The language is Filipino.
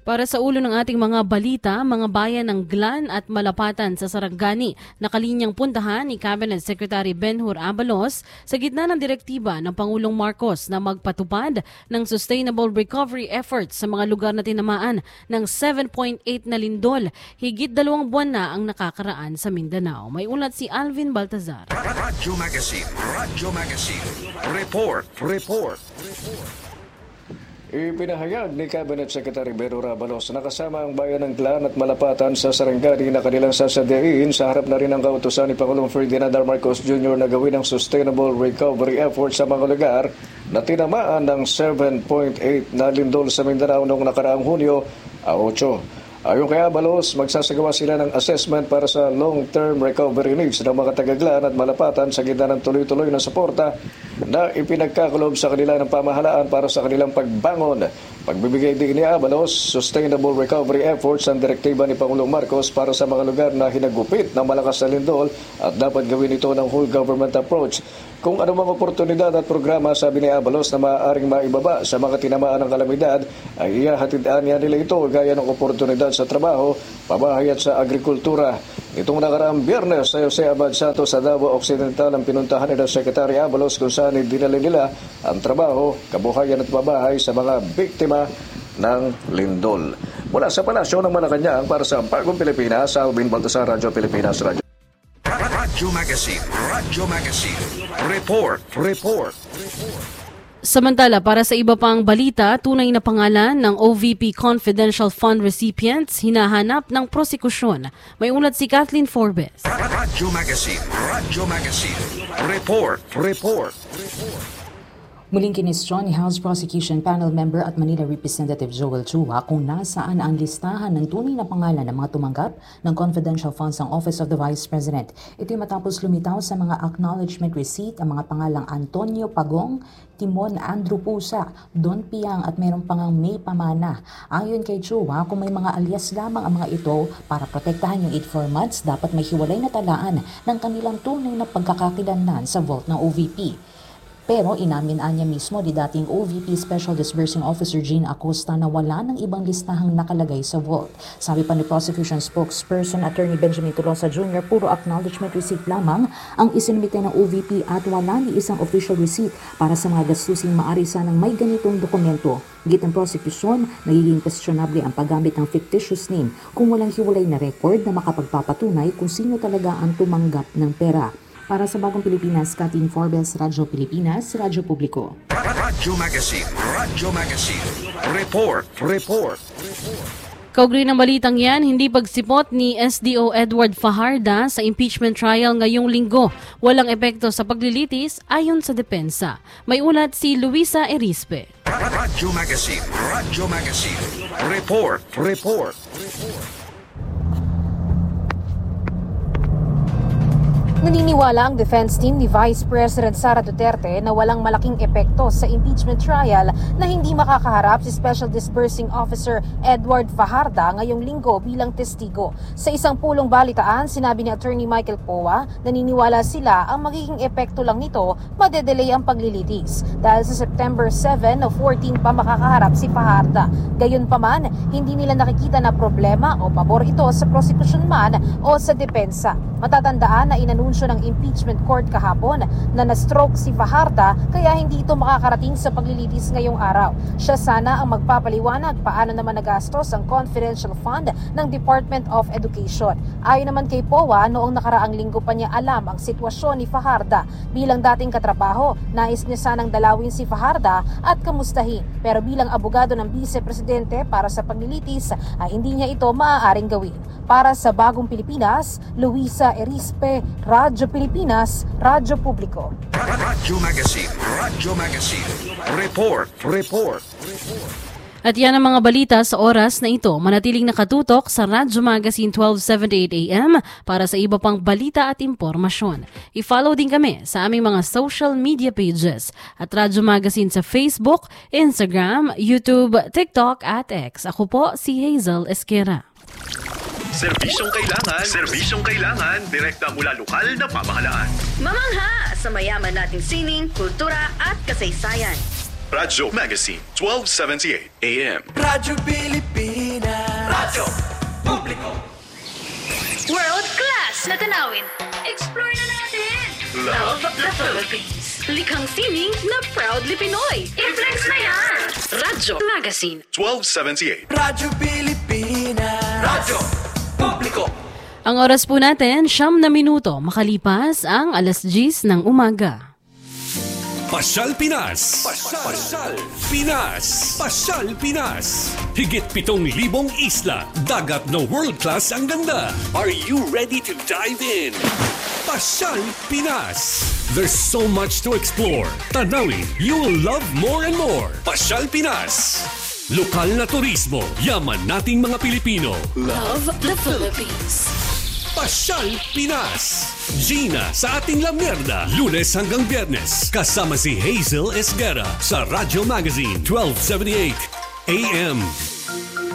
Para sa ulo ng ating mga balita, mga bayan ng Glan at Malapatan sa Sarangani nakalinyang puntahan ni Cabinet Secretary Benhur Abalos sa gitna ng direktiba ng Pangulong Marcos na magpatupad ng sustainable recovery efforts sa mga lugar na tinamaan ng 7.8 na lindol. Higit 2 buwan na ang nakakaraan sa Mindanao. May ulat si Alvin Baltazar. Radyo Magazine. Report. Ipinahayag ni Cabinet Secretary Benhur Abalos na kasama ang bayan ng Glan at Malapatan sa Sarangani na kanilang sasadyain sa harap na rin ang kautusan ni Pangulong Ferdinand R. Marcos Jr. na gawin ang sustainable recovery effort sa mga lugar na tinamaan ng 7.8 na lindol sa Mindanao noong nakaraang Hunyo 8. Ayon kay Abalos, magsasagawa sila ng assessment para sa long-term recovery needs ng mga taga-Glan at Malapatan sa gitna ng tuloy-tuloy na suporta na ipinagkakalob sa kanila ng pamahalaan para sa kanilang pagbangon. Pagbibigay din ni Abalos, sustainable recovery efforts ang direktiba ni Pangulong Marcos para sa mga lugar na hinagupit ng malakas na lindol at dapat gawin ito ng whole government approach. Kung anumang oportunidad at programa, sabi ni Abalos, na maaaring maibaba sa mga tinamaan ng kalamidad, ay ihahatidaan niya nila ito gaya ng oportunidad sa trabaho, pabahay at sa agrikultura. Itong nakaraang Biyernes sa Jose Abad Santos sa Davao Occidental ang pinuntahan ni Secretary Abalos kung saan dinala nila ang trabaho, kabuhayan at pabahay sa mga biktima ng lindol. Mula sa Palasyo ng Malacanang para sa Bagong Pilipinas, Alvin Baltasar, Radyo Pilipinas, Radyo Magazine. Report. Samantala, para sa iba pang balita, tunay na pangalan ng OVP Confidential Fund recipients hinahanap ng prosekusyon. May ulat si Kathleen Forbes. Radyo Magazine. Report. Muling kinestyon ni House Prosecution Panel Member at Manila Representative Joel Chua kung nasaan ang listahan ng tunay na pangalan ng mga tumanggap ng confidential funds ng Office of the Vice President. Ito matapos lumitaw sa mga acknowledgement receipt ang mga pangalang Antonio Pagong, Timon Andrew Pusa, Don Piang at mayroong pangang May Pamana. Ayon kay Chua, kung may mga alias lamang ang mga ito para protektahan yung 8 months, dapat may hiwalay na talaan ng kanilang tunay na pagkakakilanlan sa vault ng OVP. Pero inamin niya mismo ni dating OVP Special Disbursing Officer Jean Acosta na wala ng ibang listahang nakalagay sa vault. Sabi pa ni Prosecution Spokesperson Attorney Benjamin Tolosa Jr., puro acknowledgement receipt lamang ang isinumite ng OVP at wala ni isang official receipt para sa mga gastusin maari sanang may ganitong dokumento. Git ng prosecution, nagiging questionable ang paggamit ng fictitious name kung walang hiwalay na record na makapagpapatunay kung sino talaga ang tumanggap ng pera. Para sa Bagong Pilipinas, Kathleen Forbes, Radyo Pilipinas, Radyo Publiko. Radyo Magazine. Report. Kaugnay ng balitang yan, hindi pagsipot ni SDO Edward Fajarda sa impeachment trial ngayong linggo. Walang epekto sa paglilitis ayon sa depensa. May ulat si Luisa Erispe. Radyo Magazine. Report. Naniniwala ang defense team ni Vice President Sara Duterte na walang malaking epekto sa impeachment trial na hindi makakaharap si Special Disbursing Officer Edward Fajarda ngayong linggo bilang testigo. Sa isang pulong balitaan, sinabi ni Attorney Michael Poa, naniniwala sila ang magiging epekto lang nito, madedelay ang paglilitis. Dahil sa September 7 o 14 pa makakaharap si Fajarda. Gayunpaman, hindi nila nakikita na problema o pabor ito sa prosecution man o sa depensa. Matatandaan na inanunsyo ng impeachment court kahapon na na-stroke si Fajarda kaya hindi ito makakarating sa paglilitis ngayong araw. Siya sana ang magpapaliwanag paano naman nagastos ang confidential fund ng Department of Education. Ayon naman kay Poa, noong nakaraang linggo pa niya alam ang sitwasyon ni Fajarda. Bilang dating katrabaho, nais niya sanang dalawin si Fajarda at kamustahin. Pero bilang abogado ng Vice Presidente para sa paglilitis ay hindi niya ito maaaring gawin. Para sa Bagong Pilipinas, Luisa Erispe, Radyo Pilipinas, Radyo Publiko. Radyo Magazine. Report. At yan ang mga balita sa oras na ito. Manatiling nakatutok sa Radyo Magazine 1278 AM para sa iba pang balita at impormasyon. I-follow din kami sa aming mga social media pages at Radyo Magazine sa Facebook, Instagram, YouTube, TikTok at X. Ako po si Hazel Esquera. Serbisyong kailangan, direkta mula lokal na pamahalaan. Mamangha sa mayaman nating sining, kultura at kasaysayan. Radyo Magazine 1278 AM. Radyo Pilipinas. Radyo Publiko. World class na tanawin. Explore na natin. Love the Philippines. Likhang sining na proudly Pinoy. I-flex na yan. Radyo Magazine. 1278. Radyo Pilipinas. Radyo Publiko. Ang oras po natin, 9 na minuto makalipas ang 10:00 ng umaga. Pasyal Pinas. Pasyal Pinas. Pasyal Pinas. Higit 7,000 isla, dagat na world-class ang ganda. Are you ready to dive in? Pasyal Pinas. There's so much to explore. Tanawin, you will love more and more. Pasyal Pinas. Lokal na turismo, yaman nating mga Pilipino. Love the Philippines. Pasyal Pinas. Gina sa ating La Mierda. Lunes hanggang Biyernes. Kasama si Hazel Esguerra sa Radyo Magazine 1278 AM.